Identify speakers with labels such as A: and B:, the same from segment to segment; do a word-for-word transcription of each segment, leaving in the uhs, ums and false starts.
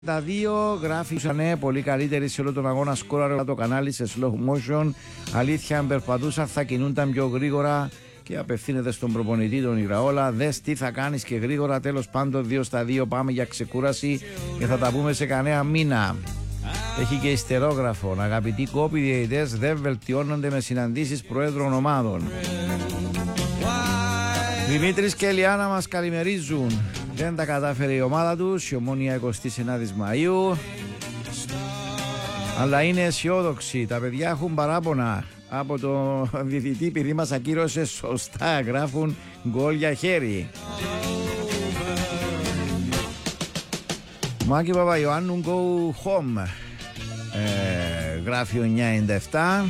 A: Τα δύο γράφησαν ναι, πολύ καλύτερη σε όλο τον αγώνα σκόραρε το κανάλι σε slow motion. Αλήθεια, αν περπατούσαν θα κινούνταν πιο γρήγορα. Και απευθύνεται στον προπονητή τον Ηραόλα. Δες τι θα κάνεις και γρήγορα. Τέλος πάντων, δύο στα δύο πάμε για ξεκούραση και θα τα πούμε σε κανένα μήνα. Έχει και ιστερόγραφο. Αγαπητοί κόποι διαιτητές δεν βελτιώνονται με συναντήσεις προέδρων ομάδων. Δημήτρης και Ελιάνα μας καλημερίζουν. Δεν τα κατάφερε η ομάδα τους, η Ομόνοια εικοστή ενάτη Μαΐου. Αλλά είναι αισιόδοξοι. Τα παιδιά έχουν παράπονα από το διαιτητή επειδή μας ακύρωσε σωστά. Γράφουν γκολ για χέρι. Μάκη Παπαϊωάννου go home. ε, Γράφει ο ενενήντα επτά.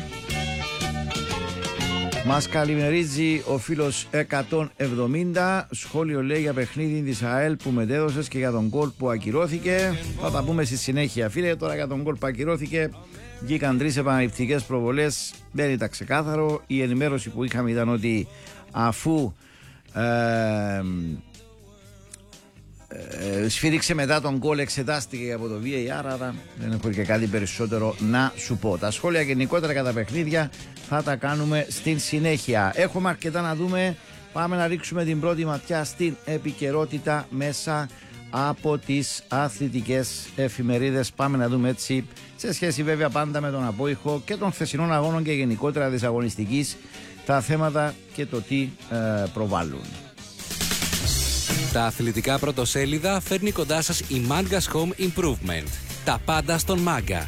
A: Μας καλημερίζει ο φίλος εκατόν εβδομήντα. Σχόλιο λέει για παιχνίδι της ΑΕΛ που μετέδωσες και για τον γκολ που ακυρώθηκε. Θα τα πούμε στη συνέχεια, φίλε. Τώρα για τον γκολ που ακυρώθηκε βγήκαν τρεις επαναληπτικές προβολές. Δεν ήταν ξεκάθαρο. Η ενημέρωση που είχαμε ήταν ότι αφού ε, ε, σφύριξε μετά τον γκολ, εξετάστηκε από το βι έι αρ, άρα δεν έχω και κάτι περισσότερο να σου πω. Τα σχόλια γενικότερα για τα παιχνίδια θα τα κάνουμε στην συνέχεια. Έχουμε αρκετά να δούμε. Πάμε να ρίξουμε την πρώτη ματιά στην επικαιρότητα μέσα από τις αθλητικές εφημερίδες. Πάμε να δούμε έτσι, σε σχέση βέβαια πάντα με τον απόϊχο και των χθεσινών αγώνων και γενικότερα της αγωνιστικής, τα θέματα και το τι ε, προβάλλουν.
B: Τα αθλητικά πρωτοσέλιδα φέρνει κοντά σας η Mangas Home Improvement. Τα πάντα στον Μάγκα.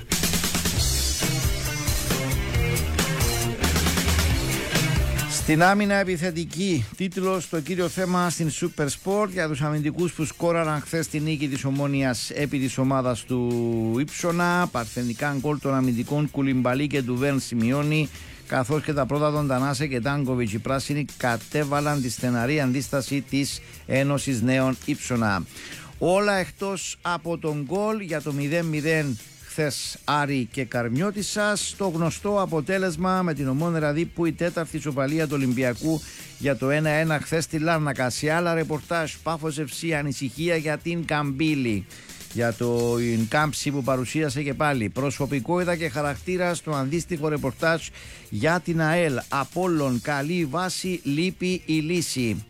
A: Στην άμυνα επιθετική, τίτλο στο κύριο θέμα στην Super Sport για τους αμυντικούς που σκόραραν χθες τη νίκη της Ομόνοιας επί της ομάδας του Ήψονα. Παρθενικά γκολ των αμυντικών Κουλιμπαλί και του Βέρν σημειώνει, καθώς και τα πρώτα των Τανάσε και Τάνκοβιτς. Οι πράσινοι κατέβαλαν τη στεναρή αντίσταση της Ένωσης Νέων Ήψονα. Όλα εκτός από τον γκολ για το μηδέν μηδέν χθες Άρη και Καρμιώτισσας. Το γνωστό αποτέλεσμα με την Ομόνοια Δίπου, η τέταρτη ισοπαλία του Ολυμπιακού για το ένα ένα χθες στη Λάρνακα. Σε άλλα ρεπορτάζ, Πάφος εφ σι, ανησυχία για την Καμπύλη, για το κάμψη που παρουσίασε και πάλι. Προσωπικότητα και χαρακτήρα στο αντίστοιχο ρεπορτάζ για την ΑΕΛ. Απόλλων, καλή βάση, λείπει η λύση.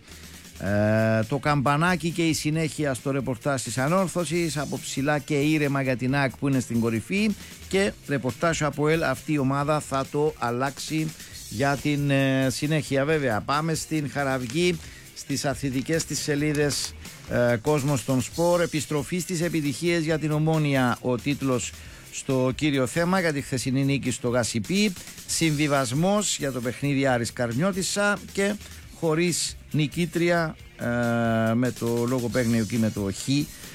A: Ε, το καμπανάκι και η συνέχεια στο ρεπορτάζ της Ανόρθωσης, από ψηλά και ήρεμα για την ΑΕΚ που είναι στην κορυφή, και ρεπορτάζ από ΕΛ, αυτή η ομάδα θα το αλλάξει για την ε, συνέχεια. Βέβαια πάμε στην Χαραυγή, στις αθλητικές της σελίδες ε, Κόσμος των Σπορ. Επιστροφή στις επιτυχίες για την Ομόνοια, ο τίτλος στο κύριο θέμα για τη χθεσινή νίκη στο Γασιπί. Συμβιβασμός για το παιχνίδι Άρης Καρμιώτισσα και χωρίς νικήτρια, ε, με το λόγο παίγνιο και με το χ,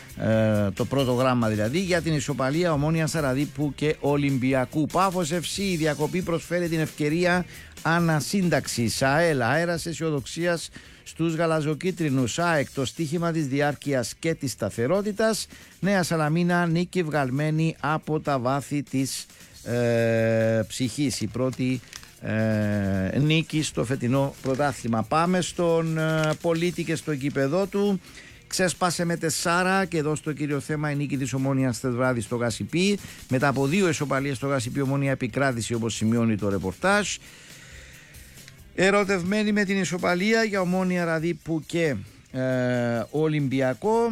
A: ε, το πρώτο γράμμα δηλαδή, για την ισοπαλία Ομόνοιας Σαραδίπου και Ολυμπιακού. Πάφος εφ σι, η διακοπή προσφέρει την ευκαιρία ανασύνταξης. ΑΕΛ, αέρας αισιοδοξίας στους γαλαζοκίτρινους. ΑΕΚ, το στίχημα της διάρκειας και της σταθερότητας. Νέα Σαλαμίνα, νίκη βγαλμένη από τα βάθη της ε, ψυχής. Η πρώτη Ε, νίκη στο φετινό πρωτάθλημα. Πάμε στον ε, Πολίτη και στο γήπεδό του. Ξέσπασε με τεσσάρα και εδώ στο κύριο θέμα η νίκη της Ομόνοιας χθες βράδυ στο Γασιπί. Μετά από δύο ισοπαλίες στο Γασιπί, Ομόνια επικράτηση, όπως σημειώνει το ρεπορτάζ. Ερωτευμένη με την ισοπαλία για Ομόνια Ραδίπου και ε, Ολυμπιακό.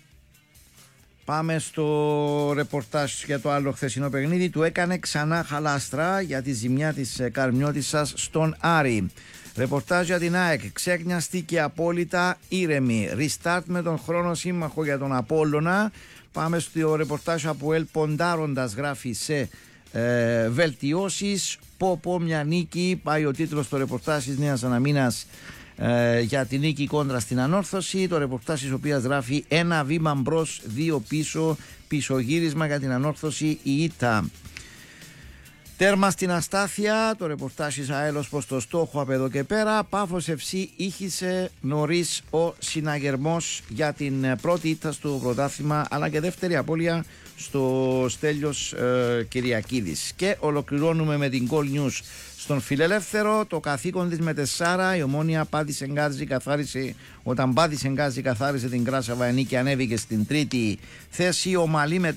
A: Πάμε στο ρεπορτάζ για το άλλο χθεσινό παιχνίδι. Του έκανε ξανά χαλάστρα για τη ζημιά της Καρμιώτισσας στον Άρη. Ρεπορτάζ για την ΑΕΚ, ξέκνιαστη και απόλυτα ήρεμη. Restart με τον χρόνο σύμμαχο για τον Απόλλωνα. Πάμε στο ρεπορτάζ από ΕΛ, ποντάροντας γράφει σε ε, βελτιώσεις. Πω πω μια νίκη, πάει ο τίτλος στο ρεπορτάζ της Νέας Αναμίνας Ε, για την νίκη κόντρα στην Ανόρθωση. Το ρεπορτάζ της οποίας γράφει ένα βήμα μπρος, δύο πίσω, πισωγύρισμα για την Ανόρθωση, η ήττα. Τέρμα στην αστάθεια, το ρεπορτάζ της ΑΕΛ ως προς το στόχο από εδώ και πέρα. Πάφος εφ σι, ήχησε νωρίς ο συναγερμός για την πρώτη ήττα στο πρωτάθλημα, αλλά και δεύτερη απώλεια στο Στέλιος ε, Κυριακίδης. Και ολοκληρώνουμε με την Goal News Στον Φιλελεύθερο, το καθήκον της με τεσσάρα, η Ομόνια πάτησε γκάζι, καθάρισε, όταν πάτησε γκάζι καθάρισε την Κράσαβα Ενή και ανέβηκε στην τρίτη θέση. Ο Μαλή με